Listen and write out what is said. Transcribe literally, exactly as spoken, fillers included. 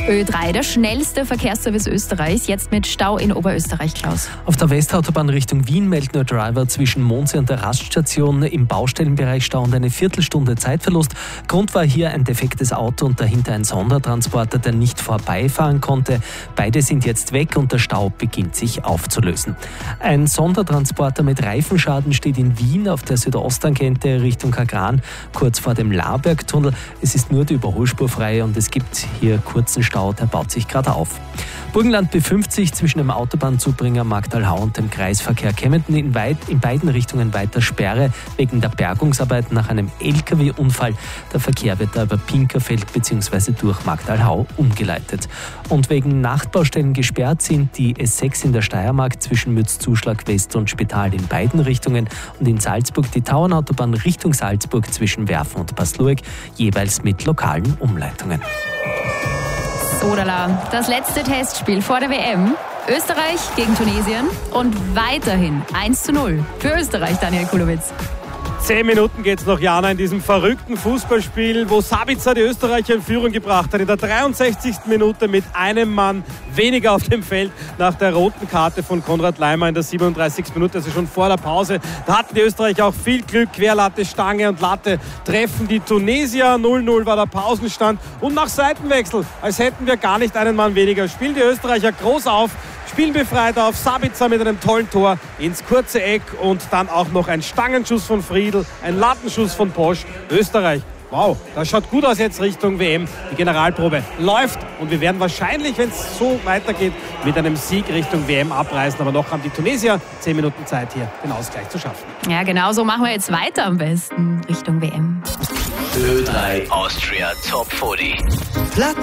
Ö drei, der schnellste Verkehrsservice Österreichs, jetzt mit Stau in Oberösterreich, Klaus. Auf der Westautobahn Richtung Wien meldet nur Driver zwischen Mondsee und der Raststation im Baustellenbereich Stau und eine Viertelstunde Zeitverlust. Grund war hier ein defektes Auto und dahinter ein Sondertransporter, der nicht vorbeifahren konnte. Beide sind jetzt weg und der Stau beginnt sich aufzulösen. Ein Sondertransporter mit Reifenschaden steht in Wien auf der Südosttangente Richtung Kagran, kurz vor dem Labergtunnel. Es ist nur die Überholspur frei und es gibt hier kurzen Stau. Der baut sich gerade auf. Burgenland B fünfzig zwischen dem Autobahnzubringer Magdalhau und dem Kreisverkehr Kempten in, weit, in beiden Richtungen weiter Sperre wegen der Bergungsarbeit nach einem L K W-Unfall. Der Verkehr wird da über Pinkerfeld bzw. durch Magdalhau umgeleitet. Und wegen Nachtbaustellen gesperrt sind die S sechs in der Steiermark zwischen Mürzzuschlag West und Spital in beiden Richtungen und in Salzburg die Tauernautobahn Richtung Salzburg zwischen Werfen und Paslueck, jeweils mit lokalen Umleitungen. Sodala, das letzte Testspiel vor der W M. Österreich gegen Tunesien und weiterhin eins zu null für Österreich, Daniel Kulowitz. Zehn Minuten geht's noch, Jana, in diesem verrückten Fußballspiel, wo Sabitzer die Österreicher in Führung gebracht hat. In der dreiundsechzigsten Minute mit einem Mann weniger auf dem Feld nach der roten Karte von Konrad Laimer in der siebenunddreißigsten Minute, also schon vor der Pause. Da hatten die Österreicher auch viel Glück. Querlatte, Stange und Latte treffen die Tunesier. null null war der Pausenstand. Und nach Seitenwechsel, als hätten wir gar nicht einen Mann weniger, spielen die Österreicher groß auf. Spielen befreit auf Sabitzer mit einem tollen Tor ins kurze Eck und dann auch noch ein Stangenschuss von Friedl, ein Lattenschuss von Posch. Österreich, wow, das schaut gut aus jetzt Richtung W M. Die Generalprobe läuft und wir werden wahrscheinlich, wenn es so weitergeht, mit einem Sieg Richtung W M abreisen. Aber noch haben die Tunesier zehn Minuten Zeit, hier den Ausgleich zu schaffen. Ja, genau so machen wir jetzt weiter am besten Richtung W M. Ö drei Austria Top vierzig.